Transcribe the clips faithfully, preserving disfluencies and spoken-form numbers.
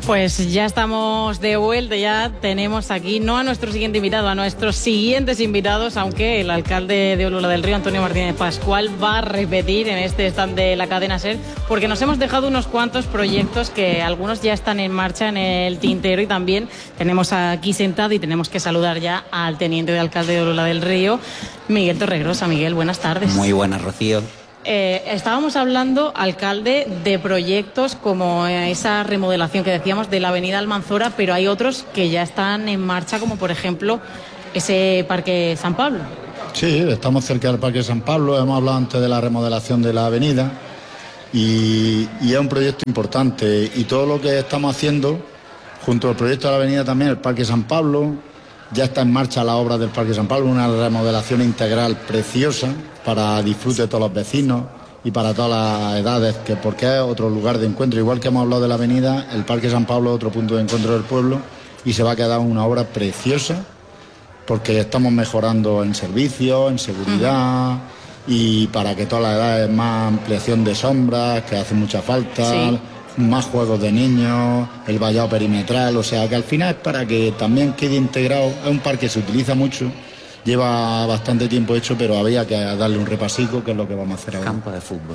Pues ya estamos de vuelta, ya tenemos aquí no a nuestro siguiente invitado, a nuestros siguientes invitados, aunque el alcalde de Olula del Río, Antonio Martínez Pascual, va a repetir en este stand de la cadena SER, porque nos hemos dejado unos cuantos proyectos que algunos ya están en marcha en el tintero, y también tenemos aquí sentado y tenemos que saludar ya al teniente de alcalde de Olula del Río, Miguel Torregrosa. Miguel, buenas tardes. Muy buenas, Rocío. Eh, estábamos hablando, alcalde, de proyectos como esa remodelación que decíamos de la avenida Almanzora, pero hay otros que ya están en marcha, como por ejemplo ese Parque San Pablo. Sí, estamos cerca del Parque San Pablo, hemos hablado antes de la remodelación de la avenida y, y es un proyecto importante, y todo lo que estamos haciendo junto al proyecto de la avenida, también el Parque San Pablo. Ya está en marcha la obra del Parque San Pablo, una remodelación integral preciosa para disfrute de todos los vecinos y para todas las edades, que porque es otro lugar de encuentro. Igual que hemos hablado de la avenida, el Parque San Pablo es otro punto de encuentro del pueblo, y se va a quedar una obra preciosa porque estamos mejorando en servicios, en seguridad, uh-huh. y para que todas las edades, más ampliación de sombras, que hace mucha falta. Sí. Más juegos de niños, el vallado perimetral, o sea que al final es para que también quede integrado. Es un parque que se utiliza mucho, lleva bastante tiempo hecho, pero había que darle un repasico, que es lo que vamos a hacer ahora. Campo de fútbol.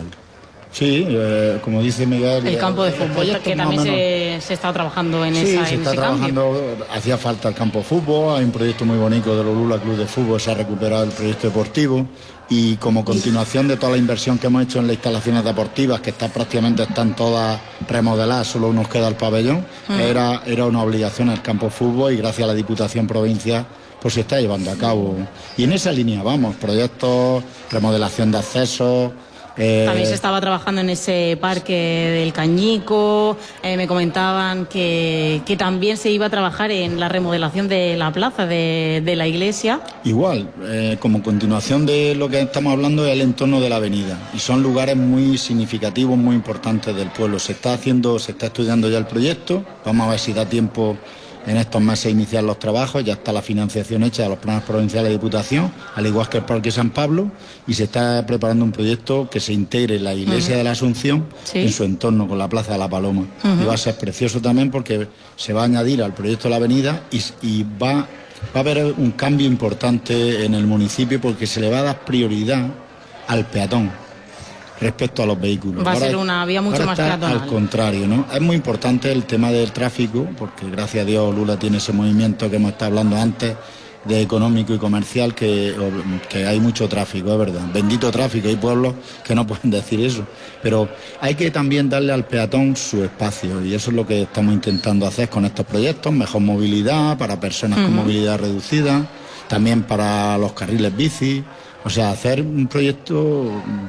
Sí, eh, como dice Miguel... El campo de fútbol, que también se, se está trabajando en, sí, esa, se en está ese trabajando, cambio. Hacía falta el campo de fútbol, hay un proyecto muy bonito del Olula Club de Fútbol, se ha recuperado el proyecto deportivo, y como continuación de toda la inversión que hemos hecho en las instalaciones deportivas, que está, prácticamente están todas remodeladas, solo nos queda el pabellón, uh-huh. era, era una obligación el campo de fútbol, y gracias a la Diputación Provincial pues se está llevando a cabo. Y en esa línea vamos, proyectos, remodelación de accesos. Eh... También se estaba trabajando en ese parque del Cañico, eh, me comentaban que, que también se iba a trabajar en la remodelación de la plaza de, de la iglesia. Igual, eh, como continuación de lo que estamos hablando, es el entorno de la avenida, y son lugares muy significativos, muy importantes del pueblo. Se está haciendo, se está estudiando ya el proyecto, vamos a ver si da tiempo en estos meses iniciar los trabajos. Ya está la financiación hecha de los planes provinciales de Diputación, al igual que el Parque San Pablo, y se está preparando un proyecto que se integre la iglesia uh-huh. de la Asunción, ¿sí?, en su entorno con la Plaza de la Paloma. Uh-huh. Y va a ser precioso también porque se va a añadir al proyecto de la avenida, y, y va, va a haber un cambio importante en el municipio, porque se le va a dar prioridad al peatón respecto a los vehículos. Va a ahora, ser una vía mucho más peatonal. Al contrario, ¿no? Es muy importante el tema del tráfico, porque gracias a Dios Olula tiene ese movimiento que hemos estado hablando antes, de económico y comercial, que, que hay mucho tráfico, es verdad. Bendito tráfico, hay pueblos que no pueden decir eso. Pero hay que también darle al peatón su espacio, y eso es lo que estamos intentando hacer con estos proyectos: mejor movilidad para personas uh-huh. con movilidad reducida, también para los carriles bici. O sea, hacer un proyecto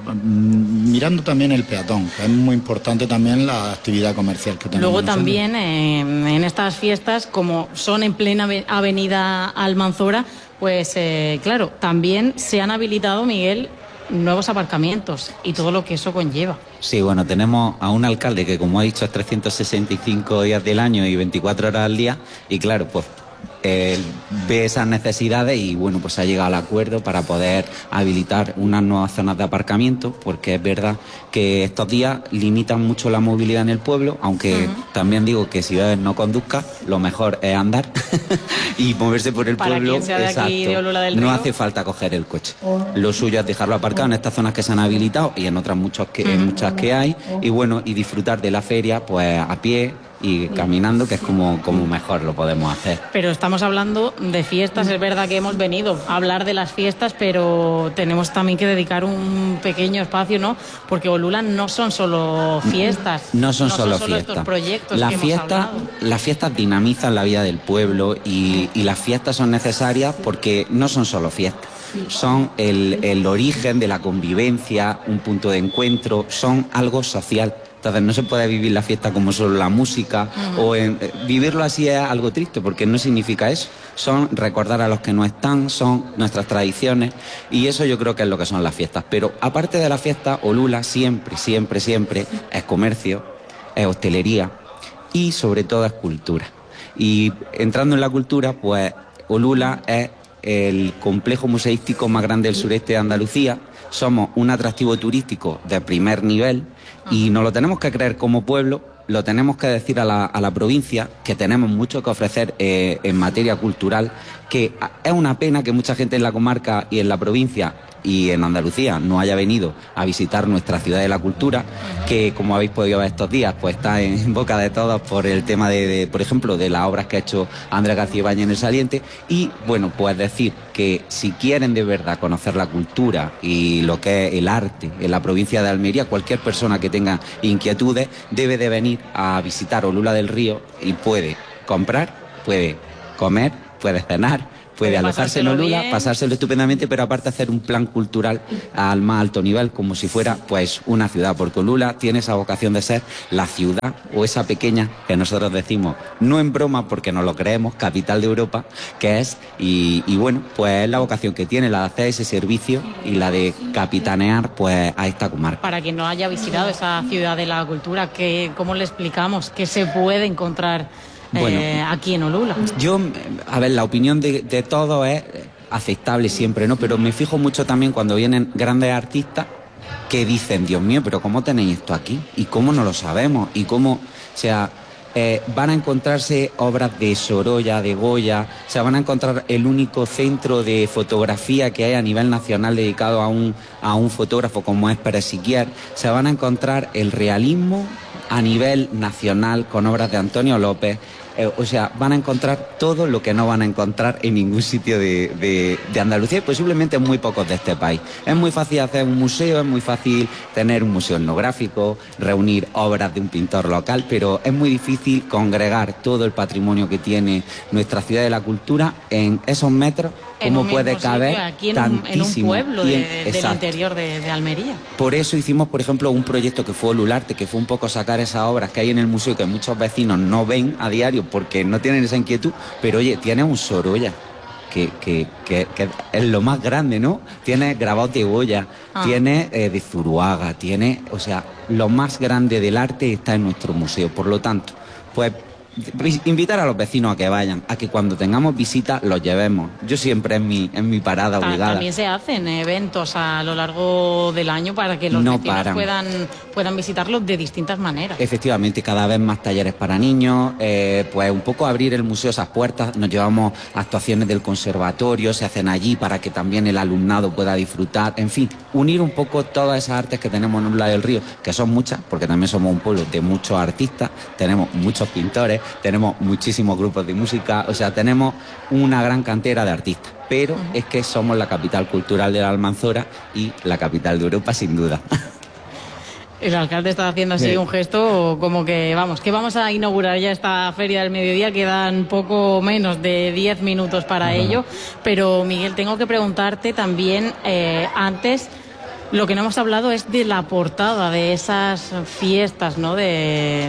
mirando también el peatón, que es muy importante también la actividad comercial que tenemos. Luego también eh, en estas fiestas, como son en plena avenida Almanzora, pues eh, claro, también se han habilitado, Miguel, nuevos aparcamientos y todo lo que eso conlleva. Sí, bueno, tenemos a un alcalde que, como ha dicho, es trescientos sesenta y cinco días del año y veinticuatro horas al día, y claro, pues Eh, ve esas necesidades y bueno, pues ha llegado al acuerdo para poder habilitar unas nuevas zonas de aparcamiento, porque es verdad que estos días limitan mucho la movilidad en el pueblo, aunque uh-huh. también digo que si no conduzca, lo mejor es andar y moverse por el para pueblo. Quien sea de exacto. Aquí de Olula del Río. No hace falta coger el coche. Lo suyo es dejarlo aparcado en estas zonas que se han habilitado y en otras muchas que, uh-huh. en muchas que hay, y bueno, y disfrutar de la feria pues a pie y caminando, que es como, como mejor lo podemos hacer. Pero estamos hablando de fiestas, es verdad que hemos venido a hablar de las fiestas, pero tenemos también que dedicar un pequeño espacio, ¿no? Porque Olula no son solo fiestas. No son no solo son solo fiestas. Estos proyectos la que fiesta, hemos hablado. Las fiestas dinamizan la vida del pueblo, y, y las fiestas son necesarias porque no son solo fiestas. Son el, el origen de la convivencia, un punto de encuentro, son algo social. Entonces no se puede vivir la fiesta como solo la música, uh-huh. o en, eh, vivirlo así es algo triste, porque no significa eso. Son recordar a los que no están, son nuestras tradiciones, y eso yo creo que es lo que son las fiestas. Pero aparte de la fiesta, Olula siempre, siempre, siempre es comercio, es hostelería y sobre todo es cultura. Y entrando en la cultura, pues Olula es el complejo museístico más grande del sureste de Andalucía. Somos un atractivo turístico de primer nivel y nos lo tenemos que creer como pueblo, lo tenemos que decir a la, a la provincia, que tenemos mucho que ofrecer eh, en materia cultural, que es una pena que mucha gente en la comarca y en la provincia y en Andalucía no haya venido a visitar nuestra ciudad de la cultura, que como habéis podido ver estos días, pues está en boca de todos por el tema de, de por ejemplo, de las obras que ha hecho Andrés García Ibáñez en El Saliente. Y bueno, pues decir que si quieren de verdad conocer la cultura y lo que es el arte en la provincia de Almería, cualquier persona que tenga inquietudes debe de venir a visitar Olula del Río y puede comprar, puede comer, puede cenar, puede alojarse en Olula, bien, pasárselo estupendamente, pero aparte hacer un plan cultural al más alto nivel, como si fuera pues una ciudad, porque Olula tiene esa vocación de ser la ciudad, o esa pequeña que nosotros decimos, no en broma porque nos lo creemos, capital de Europa, que es, y, y bueno, pues es la vocación que tiene, la de hacer ese servicio y la de capitanear pues a esta comarca. Para quien no haya visitado esa ciudad de la cultura, ¿qué, ¿cómo le explicamos qué se puede encontrar Bueno, eh, aquí en Olula? Yo, a ver, la opinión de, de todos es aceptable siempre, ¿no? Pero me fijo mucho también cuando vienen grandes artistas que dicen, Dios mío, pero ¿cómo tenéis esto aquí? ¿Y cómo no lo sabemos? ¿Y cómo, o sea, eh, van a encontrarse obras de Sorolla, de Goya, o sea, van a encontrar el único centro de fotografía que hay a nivel nacional dedicado a un, a un fotógrafo como es Pérez Siquier, se van a encontrar el realismo a nivel nacional con obras de Antonio López. Eh, o sea, van a encontrar todo lo que no van a encontrar en ningún sitio de, de, de Andalucía y posiblemente en muy pocos de este país. Es muy fácil hacer un museo, es muy fácil tener un museo etnográfico, reunir obras de un pintor local, pero es muy difícil congregar todo el patrimonio que tiene nuestra ciudad de la cultura en esos metros. ¿Cómo puede caber sitio, aquí en un, en un pueblo de, en, del interior de, de Almería? Por eso hicimos, por ejemplo, un proyecto que fue Olularte, que fue un poco sacar esas obras que hay en el museo que muchos vecinos no ven a diario porque no tienen esa inquietud, pero oye, tiene un Sorolla, que, que, que, que es lo más grande, ¿no? Tiene grabados de Goya, ah. tiene eh, de Zuruaga, tiene, o sea, lo más grande del arte está en nuestro museo, por lo tanto, pues invitar a los vecinos a que vayan, a que cuando tengamos visitas los llevemos. Yo siempre en mi, en mi parada obligada. También se hacen eventos a lo largo del año para que los no vecinos puedan, puedan visitarlos de distintas maneras. Efectivamente, cada vez más talleres para niños, eh, pues un poco abrir el museo esas puertas. Nos llevamos actuaciones del conservatorio, se hacen allí para que también el alumnado pueda disfrutar. En fin, unir un poco todas esas artes que tenemos en Olula del Río, que son muchas, porque también somos un pueblo de muchos artistas, tenemos muchos pintores, tenemos muchísimos grupos de música, o sea, tenemos una gran cantera de artistas, pero uh-huh. es que somos la capital cultural de la Almanzora y la capital de Europa, sin duda. El alcalde está haciendo así sí. un gesto como que, vamos, que vamos a inaugurar ya esta Feria del Mediodía, quedan poco menos de diez minutos para uh-huh. ello, pero Miguel, tengo que preguntarte también, eh, antes... Lo que no hemos hablado es de la portada de esas fiestas, ¿no? de,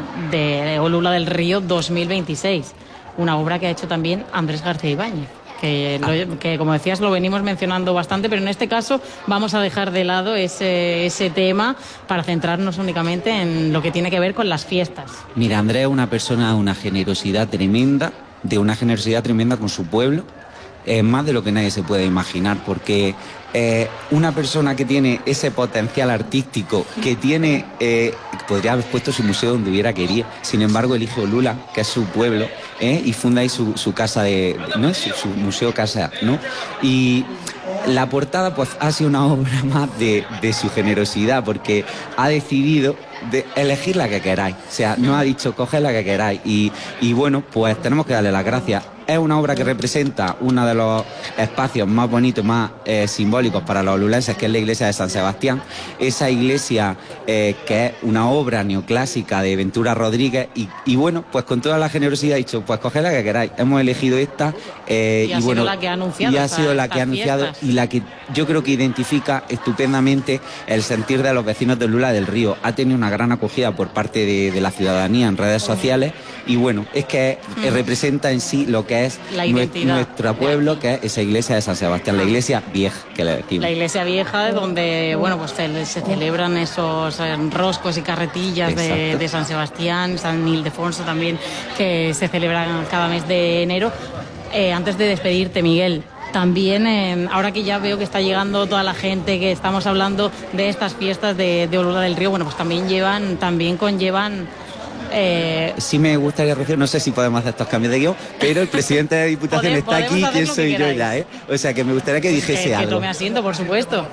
de Olula del Río dos mil veintiséis, una obra que ha hecho también Andrés García Ibáñez, que, lo, que como decías lo venimos mencionando bastante, pero en este caso vamos a dejar de lado ese, ese tema para centrarnos únicamente en lo que tiene que ver con las fiestas. Mira, Andrés es una persona de una generosidad tremenda, de una generosidad tremenda con su pueblo, eh, más de lo que nadie se puede imaginar, porque Eh, una persona que tiene ese potencial artístico, que tiene, eh, podría haber puesto su museo donde hubiera querido, sin embargo elige Olula, que es su pueblo, eh, y funda ahí su, su casa de, ¿no? Su, su museo casa, ¿no? Y la portada pues ha sido una obra más de, de su generosidad, porque ha decidido de elegir la que queráis, o sea, no ha dicho coge la que queráis, y, y bueno, pues tenemos que darle las gracias. Es una obra que representa uno de los espacios más bonitos, más eh, simbólicos para los olulenses, que es la iglesia de San Sebastián. Esa iglesia eh, que es una obra neoclásica de Ventura Rodríguez y, y bueno, pues con toda la generosidad he dicho, pues coged la que queráis. Hemos elegido esta eh, y, ha y bueno, sido la que ha anunciado. Y ha sido la que ha anunciado fiestas. Y la que yo creo que identifica estupendamente el sentir de los vecinos de Olula del Río. Ha tenido una gran acogida por parte de, de la ciudadanía en redes sociales y bueno, es que mm. representa en sí lo que es nuestro pueblo, que es esa iglesia de San Sebastián, la iglesia vieja que le decimos. La iglesia vieja donde bueno pues se, se celebran esos eh, roscos y carretillas de, de San Sebastián, San Ildefonso también, que se celebran cada mes de enero. Eh, antes de despedirte, Miguel, también, eh, ahora que ya veo que está llegando toda la gente, que estamos hablando de estas fiestas de, de Olula del Río, bueno, pues también llevan, también conllevan Eh, sí me gustaría decir, no sé si podemos hacer estos cambios de guión, pero el presidente de la Diputación Podemos- está aquí, podemos hacer ¿quién lo que soy yo queráis. ya, eh? O sea, que me gustaría que dijese que, que algo. tome asiento, por supuesto.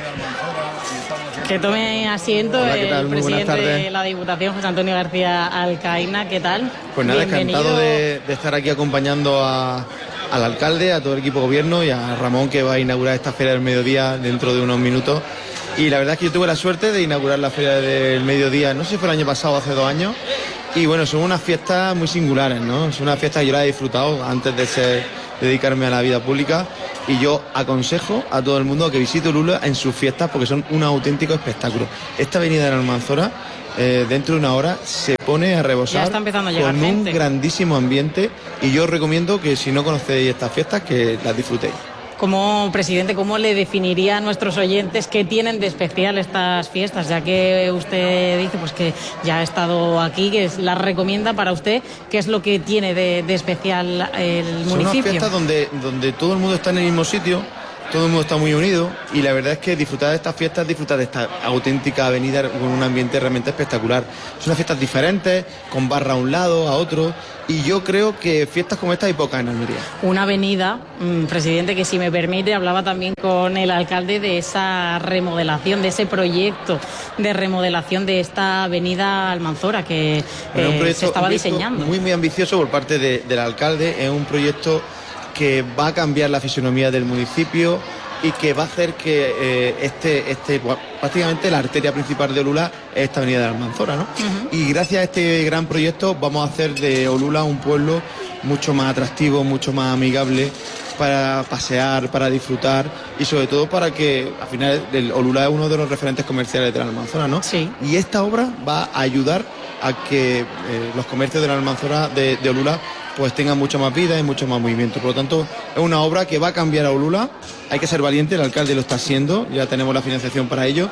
Que tome asiento Hola, ¿qué tal? el Muy buenas presidente tardes. de la Diputación, José Antonio García Alcaina. ¿Qué tal? Pues nada, Bienvenido. encantado de, de estar aquí acompañando a- al alcalde, a todo el equipo de gobierno y a Ramón, que va a inaugurar esta Feria del Mediodía dentro de unos minutos. Y la verdad es que yo tuve la suerte de inaugurar la Feria del Mediodía, no sé si fue el año pasado o hace dos años. Y bueno, son unas fiestas muy singulares, ¿no? Son unas fiestas que yo las he disfrutado antes de ser, dedicarme a la vida pública. Y yo aconsejo a todo el mundo que visite Ulula en sus fiestas porque son un auténtico espectáculo. Esta avenida de la Almanzora, eh, dentro de una hora, se pone a rebosar Ya está empezando a llegar con gente. un grandísimo ambiente. Y yo os recomiendo que si no conocéis estas fiestas, que las disfrutéis. Como presidente, ¿cómo le definiría a nuestros oyentes qué tienen de especial estas fiestas? Ya que usted dice pues que ya ha estado aquí, que es- las recomienda para usted, ¿qué es lo que tiene de, de especial el Son unas municipio? fiestas donde, donde todo el mundo está en el mismo sitio, todo el mundo está muy unido y la verdad es que disfrutar de estas fiestas, disfrutar de esta auténtica avenida con un ambiente realmente espectacular. Son unas fiestas diferentes, con barra a un lado, a otro, y yo creo que fiestas como esta hay pocas en Almería. Una avenida, mm, presidente, que si me permite, hablaba también con el alcalde de esa remodelación, de ese proyecto de remodelación de esta avenida Almanzora que Bueno, un eh, proyecto- se estaba un proyecto diseñando. Muy, muy ambicioso por parte de- del alcalde. Es un proyecto que va a cambiar la fisonomía del municipio y que va a hacer que eh, este, este, bueno, prácticamente la arteria principal de Olula es esta avenida de Almanzora, ¿no? Y gracias a este gran proyecto vamos a hacer de Olula un pueblo mucho más atractivo, mucho más amigable para pasear, para disfrutar y sobre todo para que al final el Olula es uno de los referentes comerciales de la Almanzora, ¿no? Sí. Y esta obra va a ayudar a que eh, los comercios de la Almanzora de, de Olula pues tengan mucha más vida y mucho más movimiento. Por lo tanto, es una obra que va a cambiar a Olula. Hay que ser valiente, el alcalde lo está haciendo, ya tenemos la financiación para ello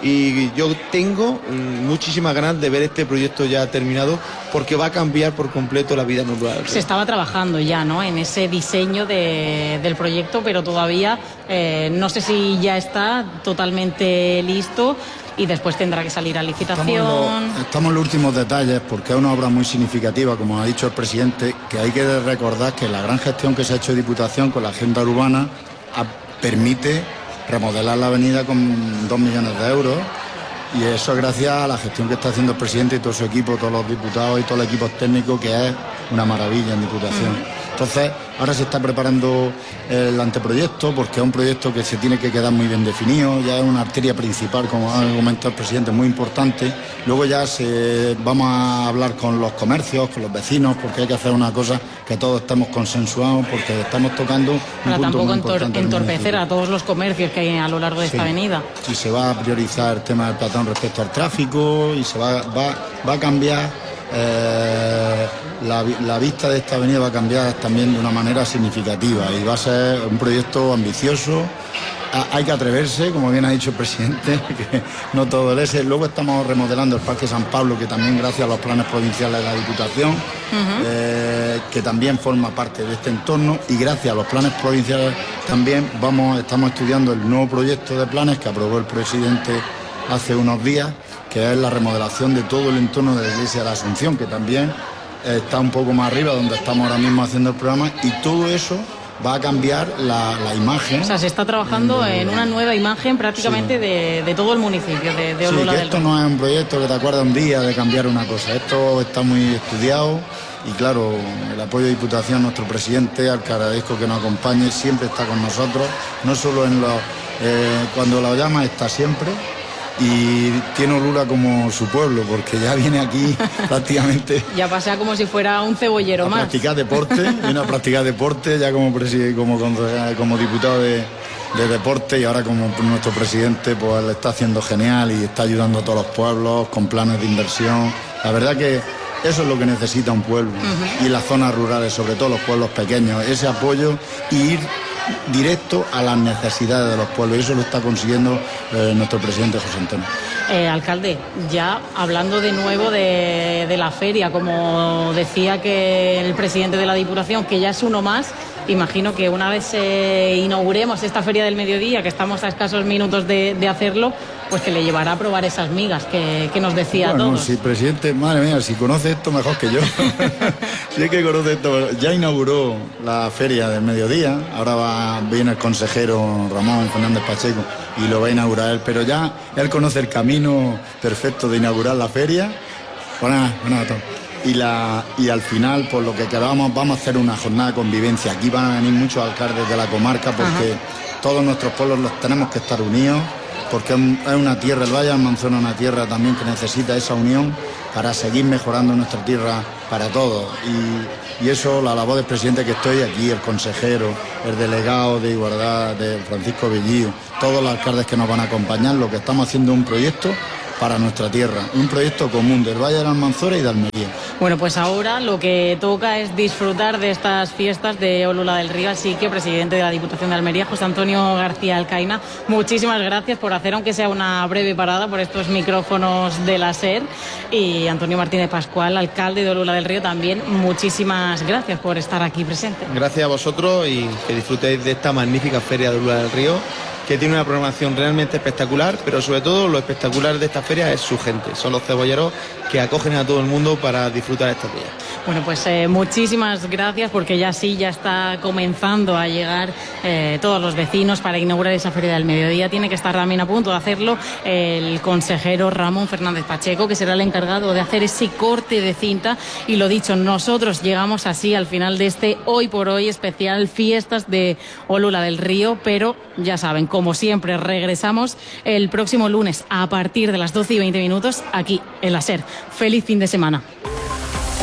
y yo tengo mm, muchísimas ganas de ver este proyecto ya terminado porque va a cambiar por completo la vida en Olula del Río. Se estaba trabajando ya, ¿no?, en ese diseño de- del proyecto, pero todavía eh, no sé si ya está totalmente listo y después tendrá que salir a licitación. Estamos en, los, estamos en los últimos detalles porque es una obra muy significativa, como ha dicho el presidente, que hay que recordar que la gran gestión que se ha hecho de Diputación con la agenda urbana ha- permite remodelar la avenida con dos millones de euros y eso es gracias a la gestión que está haciendo el presidente y todo su equipo, todos los diputados y todos los equipos técnicos, que es una maravilla en Diputación. Entonces, ahora se está preparando el anteproyecto porque es un proyecto que se tiene que quedar muy bien definido, ya es una arteria principal, como ha comentado el presidente, muy importante. Luego ya se, vamos a hablar con los comercios, con los vecinos, porque hay que hacer una cosa que todos estemos consensuados, porque estamos tocando un Para punto tampoco muy entor- importante del entorpecer municipio. a todos los comercios que hay a lo largo de esta Sí. avenida. Y se va a priorizar el tema del peatón respecto al tráfico y se va, va, va a cambiar, eh, la, vi- la vista de esta avenida va a cambiar también de una manera significativa y va a ser un proyecto ambicioso. Ha- Hay que atreverse, como bien ha dicho el presidente, que no todo es ese. Luego estamos remodelando el Parque San Pablo, que también gracias a los planes provinciales de la Diputación, eh, que también forma parte de este entorno, y gracias a los planes provinciales también vamos, estamos estudiando el nuevo proyecto de planes que aprobó el presidente hace unos días, que es la remodelación de todo el entorno de la Iglesia de la Asunción, que también está un poco más arriba, donde estamos ahora mismo haciendo el programa, y todo eso va a cambiar la, la imagen. O sea, se está trabajando en una nueva imagen prácticamente de, de todo el municipio, de, de Sí, Olula que del esto Río. no es un proyecto que te acuerdas un día de cambiar una cosa, esto está muy estudiado y claro, el apoyo de Diputación, nuestro presidente, al que agradezco que nos acompañe, siempre está con nosotros, no solo en los, eh, cuando lo llama, está siempre. Y tiene Olula como su pueblo, porque ya viene aquí prácticamente Ya pasea como si fuera un cebollero a más. practicar deporte, viene a practicar deporte ya como, presi- como, concejal- como diputado de, de deporte, y ahora como nuestro presidente pues le está haciendo genial y está ayudando a todos los pueblos con planes de inversión. La verdad que eso es lo que necesita un pueblo, y las zonas rurales, sobre todo los pueblos pequeños, ese apoyo y ir directo a las necesidades de los pueblos, y eso lo está consiguiendo eh, nuestro presidente José Antonio. Eh, alcalde, ya hablando de nuevo de, de la feria, como decía que el presidente de la Diputación, que ya es uno más, imagino que una vez eh, inauguremos esta Feria del Mediodía, que estamos a escasos minutos de, de hacerlo, pues que le llevará a probar esas migas que, que nos decía bueno, a todos. Sí, presidente, madre mía, si conoce esto mejor que yo. Si es que conoce esto. Ya inauguró la Feria del Mediodía, ahora va, viene el consejero Ramón Fernández Pacheco y lo va a inaugurar él, pero ya él conoce el camino perfecto de inaugurar la feria. Bueno, bueno, a todos. Y, la, y al final, por lo que queramos, vamos a hacer una jornada de convivencia. Aquí van a venir muchos alcaldes de la comarca porque Ajá. todos nuestros pueblos los tenemos que estar unidos, porque es una tierra, el Valle del Almanzora es una tierra también que necesita esa unión para seguir mejorando nuestra tierra para todos. Y, y eso, la labor del presidente que estoy aquí, el consejero, el delegado de Igualdad, de Francisco Bellío, todos los alcaldes que nos van a acompañar, lo que estamos haciendo es un proyecto para nuestra tierra, un proyecto común del Valle del Almanzora y de Almería. Bueno, pues ahora lo que toca es disfrutar de estas fiestas de Olula del Río, así que, presidente de la Diputación de Almería, José Antonio García Alcaina, muchísimas gracias por hacer, aunque sea una breve parada, por estos micrófonos de la SER, y Antonio Martínez Pascual, alcalde de Olula del Río, también muchísimas gracias por estar aquí presente. Gracias a vosotros y que disfrutéis de esta magnífica Feria de Olula del Río, que tiene una programación realmente espectacular, pero sobre todo lo espectacular de esta feria es su gente, son los cebolleros que acogen a todo el mundo para disfrutar estos días. Bueno, pues eh, muchísimas gracias, porque ya sí, ya está comenzando a llegar eh, todos los vecinos para inaugurar esa Feria del Mediodía. Tiene que estar también a punto de hacerlo el consejero Ramón Fernández Pacheco, que será el encargado de hacer ese corte de cinta. Y lo dicho, nosotros llegamos así al final de este Hoy por Hoy especial Fiestas de Olula del Río, pero ya saben, como siempre, regresamos el próximo lunes a partir de las doce y veinte minutos aquí en la SER. Feliz fin de semana.